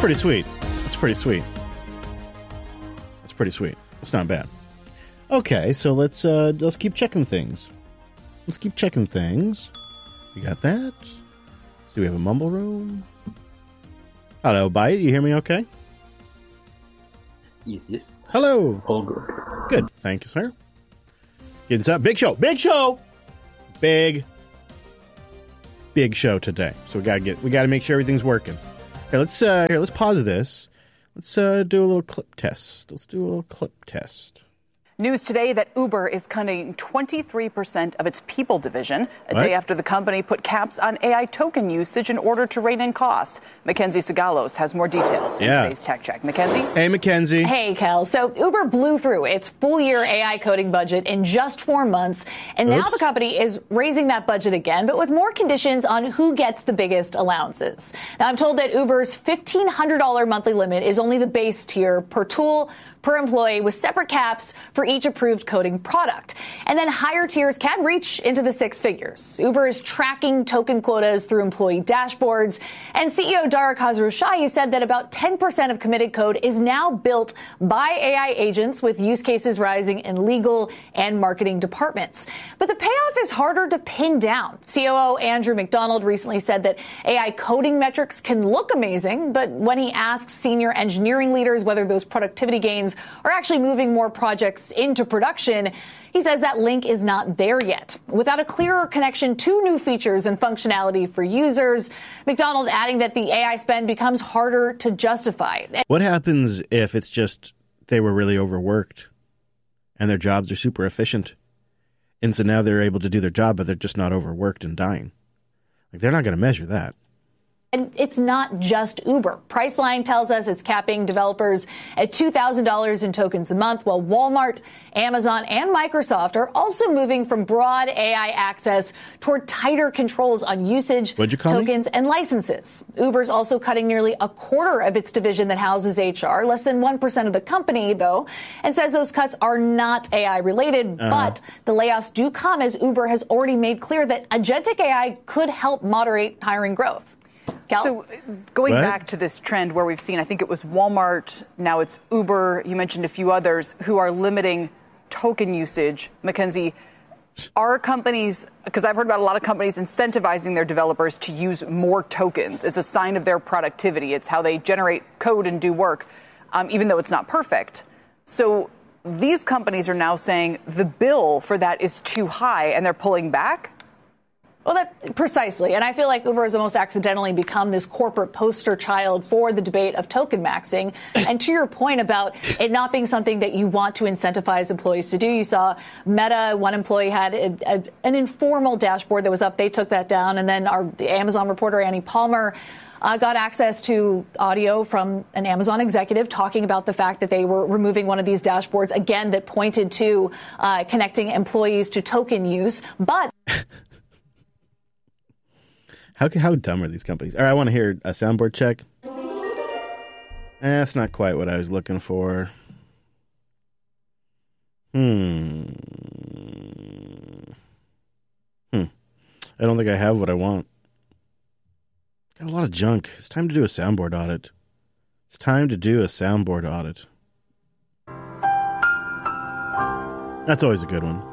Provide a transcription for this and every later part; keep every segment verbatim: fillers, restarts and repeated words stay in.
pretty sweet. That's pretty sweet. That's pretty sweet. It's not bad. Okay, so let's uh, let's keep checking things. Let's keep checking things. We got that. So we have a mumble room. Hello, Bite. You hear me okay? Yes, yes. Hello. All good. Good. Thank you, sir. Getting set. Big show. Big show. Big. Big show today. So we gotta get. We gotta make sure everything's working. Here, let's uh, here. Let's pause this. Let's uh, do a little clip test. Let's do a little clip test. News today that Uber is cutting twenty-three percent of its people division, a What? day after the company put caps on A I token usage in order to rein in costs. Mackenzie Sagalos has more details in Yeah. today's Tech Check. Mackenzie? Hey, Mackenzie. Hey, Kel. So Uber blew through its full-year A I coding budget in just four months, and now Oops. the company is raising that budget again, but with more conditions on who gets the biggest allowances. Now, I'm told that Uber's fifteen hundred dollars monthly limit is only the base tier per tool, per employee, with separate caps for each approved coding product. And then higher tiers can reach into the six figures. Uber is tracking token quotas through employee dashboards. And C E O Dara Khosrowshahi said that about ten percent of committed code is now built by A I agents, with use cases rising in legal and marketing departments. But the payoff is harder to pin down. C O O Andrew McDonald recently said that A I coding metrics can look amazing, but when he asks senior engineering leaders whether those productivity gains are actually moving more projects into production, he says that link is not there yet. Without a clearer connection to new features and functionality for users, McDonald adding that the A I spend becomes harder to justify. What happens if it's just they were really overworked and their jobs are super efficient? And so now they're able to do their job, but they're just not overworked and dying. Like, they're not going to measure that. And it's not just Uber. Priceline tells us it's capping developers at two thousand dollars in tokens a month, while Walmart, Amazon, and Microsoft are also moving from broad A I access toward tighter controls on usage, What'd you call me? tokens, and licenses. Uber's also cutting nearly a quarter of its division that houses H R, less than one percent of the company, though, and says those cuts are not A I related. Uh-huh. But the layoffs do come as Uber has already made clear that agentic A I could help moderate hiring growth. Cal? So going What? back to this trend where we've seen, I think it was Walmart, now it's Uber, you mentioned a few others who are limiting token usage. Mackenzie, are companies, because I've heard about a lot of companies incentivizing their developers to use more tokens. It's a sign of their productivity. It's how they generate code and do work, um, even though it's not perfect. So these companies are now saying the bill for that is too high and they're pulling back? Well, that precisely. And I feel like Uber has almost accidentally become this corporate poster child for the debate of token maxing. And to your point about it not being something that you want to incentivize employees to do, you saw Meta, one employee had a, a, an informal dashboard that was up. They took that down. And then our Amazon reporter, Annie Palmer, Uh, got access to audio from an Amazon executive talking about the fact that they were removing one of these dashboards, again, that pointed to uh, connecting employees to token use. But How how dumb are these companies? All right, I want to hear a soundboard check. Eh, that's not quite what I was looking for. Hmm. Hmm. I don't think I have what I want. Got a lot of junk. It's time to do a soundboard audit. It's time to do a soundboard audit. That's always a good one.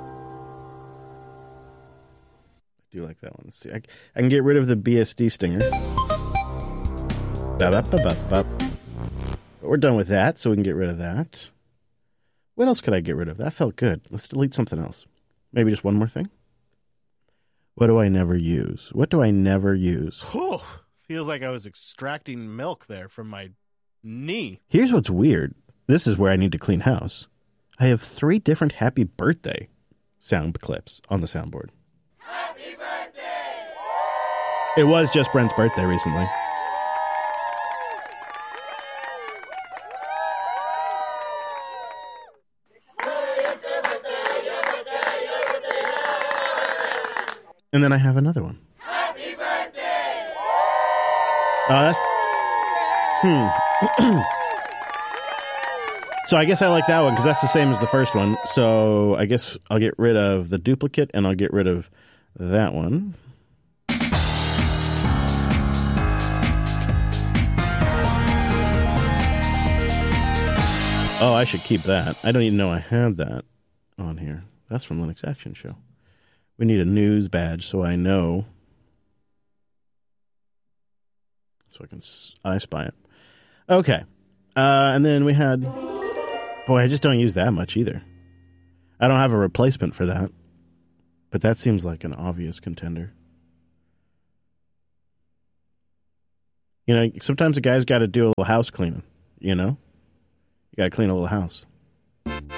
I do like that one. Let's see. I, I can get rid of the B S D stinger. Ba-ba-ba-ba-ba. But we're done with that, so we can get rid of that. What else could I get rid of? That felt good. Let's delete something else. Maybe just one more thing. What do I never use? What do I never use? Whew. Feels like I was extracting milk there from my knee. Here's what's weird. This is where I need to clean house. I have three different happy birthday sound clips on the soundboard. Happy birthday! It was just Brent's birthday recently. And then I have another one. Happy birthday! Oh, that's... Hmm. So I guess I like that one because that's the same as the first one. So I guess I'll get rid of the duplicate and I'll get rid of that one. Oh, I should keep that. I don't even know I had that on here. That's from Linux Action Show. We need a news badge so I know. So I can I spy it. Okay. Uh, and then we had... Boy, I just don't use that much either. I don't have a replacement for that. But that seems like an obvious contender. You know, sometimes a guy's got to do a little house cleaning, you know? You got to clean a little house.